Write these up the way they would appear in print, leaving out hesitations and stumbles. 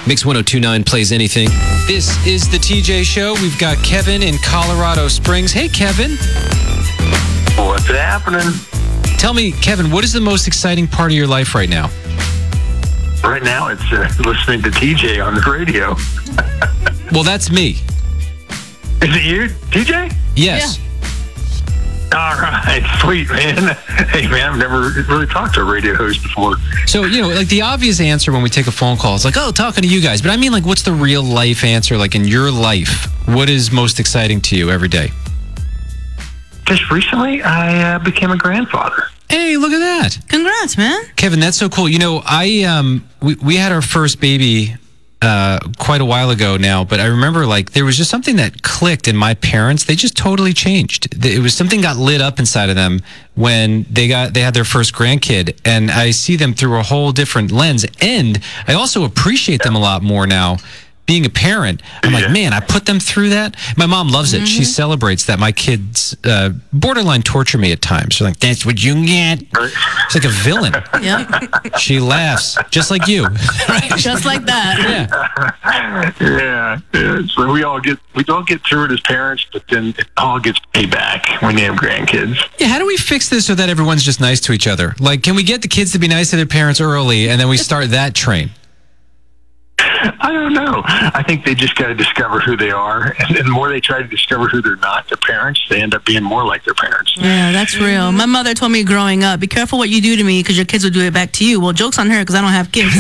Mix 1029 plays anything. This is the TJ Show. We've got Kevin in Colorado Springs. Hey, Kevin. What's happening? Tell me, Kevin, what is the most exciting part of your life right now? Right now, it's listening to TJ on the radio. Well, that's me. Is it you, TJ? Yes. All right, sweet, man. Hey, man, I've never really talked to a radio host before. So, like the obvious answer when we take a phone call is like, oh, talking to you guys. But I mean, like, what's the real life answer? Like, in your life, what is most exciting to you every day? Just recently, I became a grandfather. Hey, look at that. Congrats, man. Kevin, that's so cool. We had our first baby quite a while ago now, but I remember like there was just something that clicked in my parents. They just totally changed. It was something got lit up inside of them when they had their first grandkid, and I see them through a whole different lens. And I also appreciate them a lot more now. Being a parent, I'm like, man, I put them through that. My mom loves it. She celebrates that my kids borderline torture me at times. She's like, that's what you get. It's like a villain. Yeah. She laughs, just like you. Just like that. Yeah. So we all get through it as parents, but then it all gets paid back when you have grandkids. Yeah, how do we fix this so that everyone's just nice to each other? Like, can we get the kids to be nice to their parents early, and then we start that train? I don't know. I think they just got to discover who they are. And the more they try to discover who they're not, their parents, they end up being more like their parents. Yeah, that's real. My mother told me growing up, be careful what you do to me because your kids will do it back to you. Well, joke's on her because I don't have kids.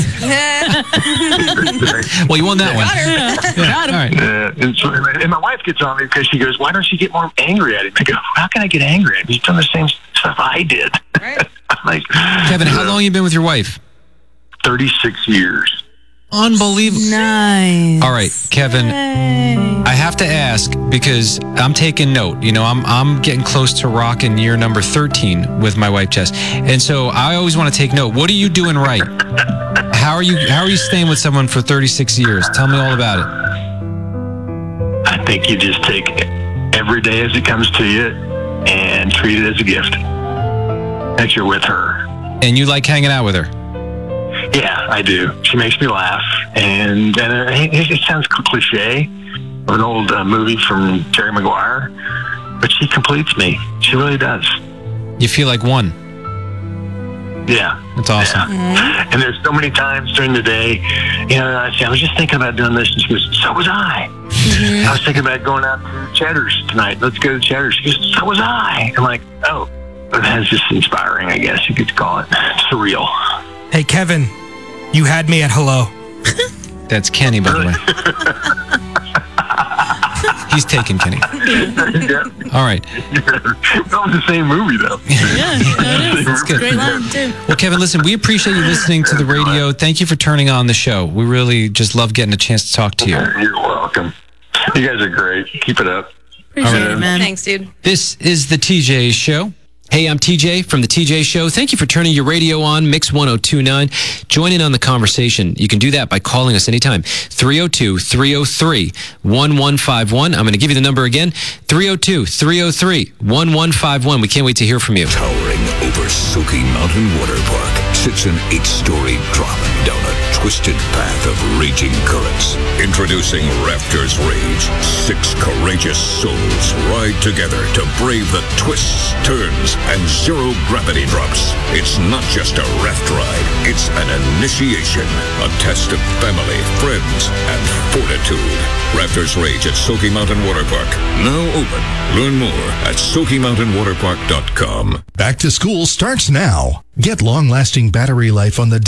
Well, you won that one. Got him. All right. And my wife gets on me because she goes, why don't you get more angry at him? I go, how can I get angry at him? He's done the same stuff I did. Right. I'm like, Kevin, how long have you been with your wife? 36 years. Unbelievable. Nice. All right, Kevin, I have to ask because I'm taking note. You know, I'm getting close to rocking year number 13 with my wife, Jess. And so I always want to take note. What are you doing right? How are you staying with someone for 36 years? Tell me all about it. I think you just take every day as it comes to you and treat it as a gift that you're with her. And you like hanging out with her? Yeah, I do. She makes me laugh, and it sounds cliche of an old movie from Jerry Maguire, but she completes me. She really does. You feel like one. Yeah. That's awesome. Yeah. And there's so many times during the day, you know, I say, I was just thinking about doing this, and she goes, so was I. I was thinking about going out to Cheddar's tonight. Let's go to Cheddar's. She goes, so was I. I'm like, oh, that's just inspiring, I guess you could call it. Surreal. Hey, Kevin, you had me at hello. That's Kenny, by the way. He's taken Kenny. All right. That was the same movie, though. Yeah, it is. That's good. Great line, too. Well, Kevin, listen, we appreciate you listening to the radio. Thank you for turning on the show. We really just love getting a chance to talk to you. You're welcome. You guys are great. Keep it up. Appreciate it, man. Thanks, dude. This is the TJ Show. Hey, I'm TJ from the TJ Show. Thank you for turning your radio on, Mix 1029. Join in on the conversation. You can do that by calling us anytime. 302-303-1151. I'm going to give you the number again. 302-303-1151. We can't wait to hear from you. Towering over Soaky Mountain Water Park sits an 8-story drop down a twisted path of raging currents. Introducing Raptors Rage. 6 courageous souls ride together to brave the twists, turns, and zero-gravity drops. It's not just a raft ride. It's an initiation. A test of family, friends, and fortitude. Raptors Rage at Soaky Mountain Water Park. Now open. Learn more at SoakyMountainWaterPark.com. Back to school starts now. Get long-lasting battery life on the